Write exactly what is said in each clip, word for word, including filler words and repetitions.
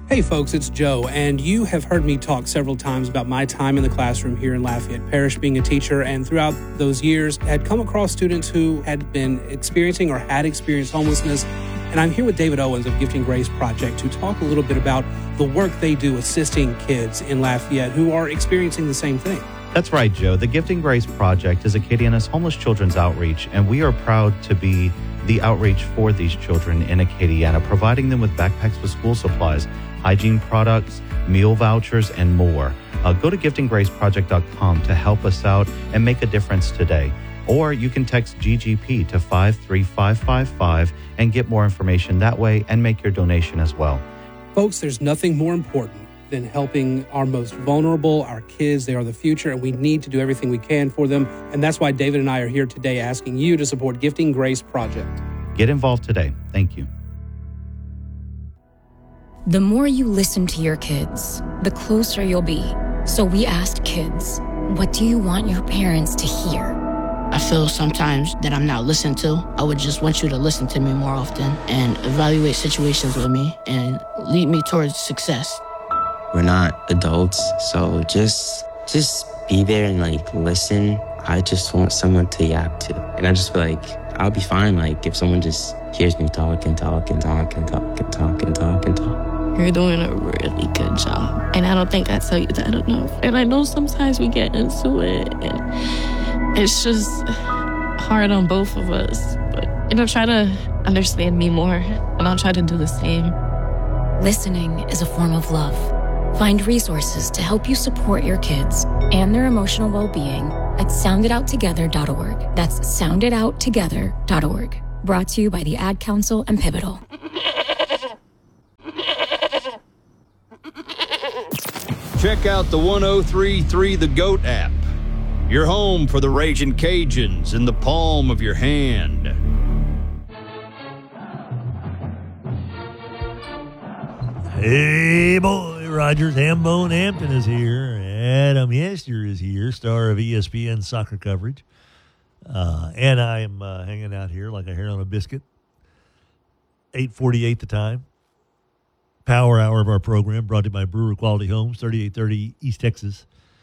Hey folks, it's Joe, and you have heard me talk several times about my time in the classroom here in Lafayette Parish being a teacher, and throughout those years had come across students who had been experiencing or had experienced homelessness. And I'm here with David Owens of Gifting Grace Project to talk a little bit about the work they do assisting kids in Lafayette who are experiencing the same thing. That's right, Joe. The Gifting Grace Project is Acadiana's homeless children's outreach, and we are proud to be the outreach for these children in Acadiana, providing them with backpacks with school supplies, hygiene products, meal vouchers, and more. Uh, go to gifting grace project dot com to help us out and make a difference today. Or you can text G G P to five three five five five and get more information that way and make your donation as well. Folks, there's nothing more important than helping our most vulnerable, our kids. They are the future, and we need to do everything we can for them. And that's why David and I are here today asking you to support Gifting Grace Project. Get involved today. Thank you. The more you listen to your kids, the closer you'll be. So we asked kids, what do you want your parents to hear? I feel sometimes that I'm not listened to. I would just want you to listen to me more often and evaluate situations with me and lead me towards success. We're not adults, so just just be there and like listen. I just want someone to yap to. And I just feel like I'll be fine like if someone just hears me talk and talk and talk and talk and talk and talk and talk. You're doing a really good job. And I don't think I tell you that enough. And I know sometimes we get into it and it's just hard on both of us. But, you know, try to understand me more and I'll try to do the same. Listening is a form of love. Find resources to help you support your kids and their emotional well-being at sound it out together dot org. That's sound it out together dot org. Brought to you by the Ad Council and Pivotal. Check out the one oh three point three The GOAT app. Your home for the Ragin' Cajuns in the palm of your hand. Hey, boy, Rogers Hambone Hampton is here. Adam Yester is here, star of E S P N soccer coverage. Uh, and I am uh, hanging out here like a hair on a biscuit. eight forty-eight the time. Power hour of our program brought to you by Brewer Quality Homes, thirty-eight thirty East Texas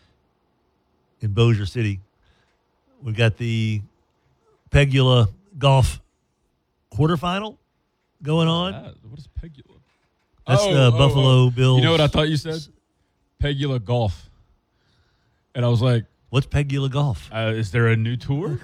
in Bossier City. We got the Pegula Golf quarterfinal going on. What is Pegula? That's oh, the oh, Buffalo oh. Bills. You know what I thought you said? Pegula Golf. And I was like, what's Pegula Golf? Uh, is there a new tour?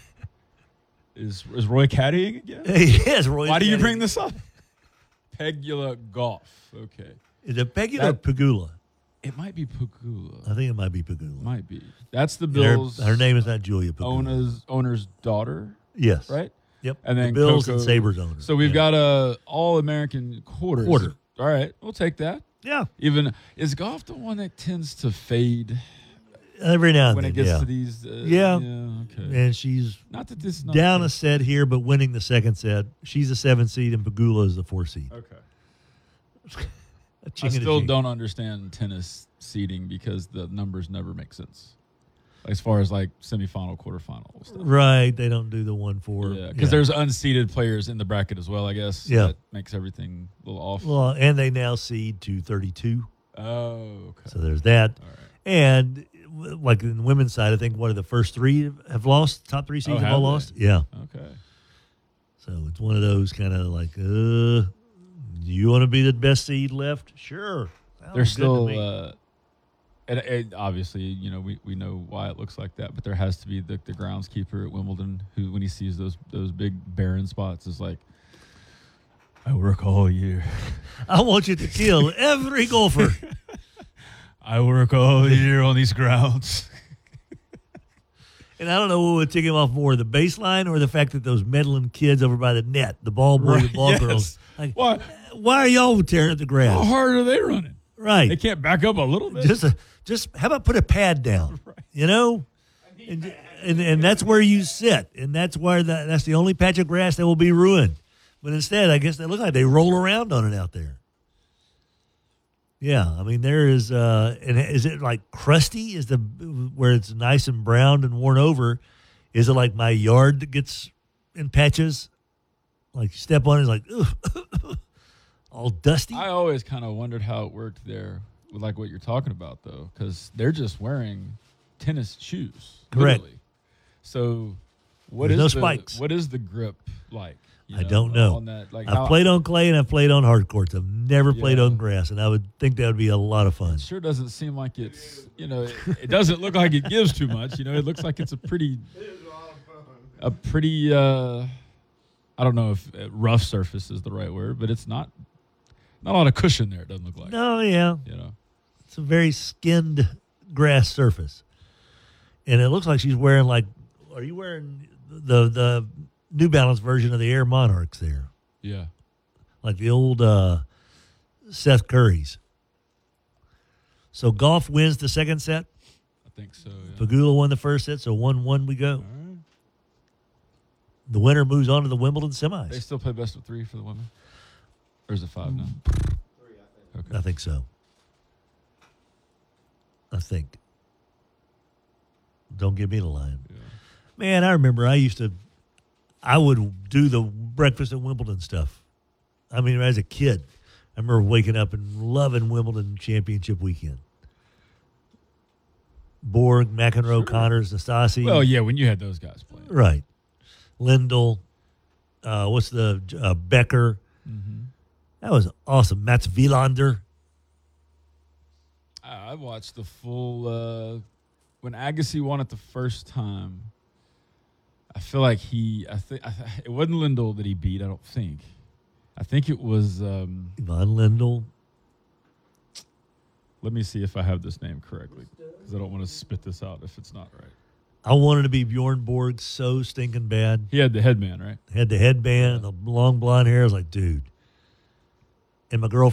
is is Roy caddying again? Yes, Roy. Why do you caddying. bring this up? Pegula Golf. Okay. Is it Pegula That- or Pegula? It might be Pegula. I think it might be Pegula. Might be. That's the Her, Bills. her name is not Julia Pegula. Owner's, owner's daughter. Yes. Right? Yep. And then the Bills Coco. and Sabres owner. So we've yeah. got a all-American quarters. Quarter. All right. We'll take that. Yeah. Even is golf the one that tends to fade every now and when then. it gets yeah. to these? Uh, yeah. yeah. Okay. And she's Not that this is not down the- a set here, but winning the second set. She's the seven seed, and Pegula is the four seed. Okay. A I chicken still and don't understand tennis seeding because the numbers never make sense. As far as like semifinal, quarterfinal stuff. Right. They don't do the one four. Yeah, because there's unseeded players in the bracket as well, I guess. Yeah. That makes everything a little off. Well, and they now seed to thirty-two. Oh, okay. So there's that. All right. And w- like in the women's side, I think one of the first three have lost. Top three seeds Oh, have have all they? lost. Yeah. Okay. So it's one of those kind of like, uh, you want to be the best seed left? Sure. Sounds There's good to still, me. uh, and, and obviously, you know, we, we know why it looks like that, but there has to be the, the groundskeeper at Wimbledon who, when he sees those those big barren spots, is like, I work all year. I want you to kill every golfer. I work all year on these grounds. And I don't know what would tick him off more, the baseline or the fact that those meddling kids over by the net, the ball boys Right, and ball yes. girls. Like, Why? why are y'all tearing up the grass? How hard are they running? Right. They can't back up a little bit. Just, a, just how about put a pad down? Right. You know, and, and and that's where you sit, and that's where the, that's the only patch of grass that will be ruined. But instead, I guess they look like they roll around on it out there. Yeah, I mean there is, uh, and is it like crusty? Is the where it's nice and browned and worn over? Is it like my yard that gets in patches? Like you step on it, it's like ugh, all dusty. I always kind of wondered how it worked there, with like what you're talking about, though, because they're just wearing tennis shoes. Correct. Literally. So, what There's is no the, spikes. What is the grip like? you I don't know. On that, like I've how, played on clay and I've played on hard courts. I've never played Yeah. on grass, and I would think that would be a lot of fun. It sure doesn't seem like it's, you know, it, it doesn't look like it gives too much. You know, it looks like it's a pretty, a pretty, uh, I don't know if uh, rough surface is the right word, but it's not, not a lot of cushion there. It doesn't look like. No, yeah. You know, It's a very skinned grass surface. And it looks like she's wearing, like, are you wearing the the New Balance version of the Air Monarchs there? yeah. Like the old uh, Seth Curry's. So golf wins the second set. I think so. Yeah. Pagula won the first set, so one one we go. All right. The winner moves on to the Wimbledon semis. They still play best of three for the women, or is it five now? Okay. I think so. I think. Don't give me the line. Yeah. Man, I remember I used to, I would do the breakfast at Wimbledon stuff. I mean, as a kid, I remember waking up and loving Wimbledon championship weekend. Borg, McEnroe, Connors, Nastasi. Well, yeah, when you had those guys playing. Right. Lindell. Uh, what's the, uh, Becker. Mm-hmm. That was awesome. Mats Wilander. I I watched the full uh, when Agassi won it the first time. I feel like he. I think it wasn't Lindell that he beat. I don't think. I think it was. Um, Yvonne Lindell. let me see if I have this name correctly, because I don't want to spit this out if it's not right. I wanted to be Bjorn Borg so stinking bad. He had the headband, right? Had the headband, the long blonde hair. I was like, dude. And my girlfriend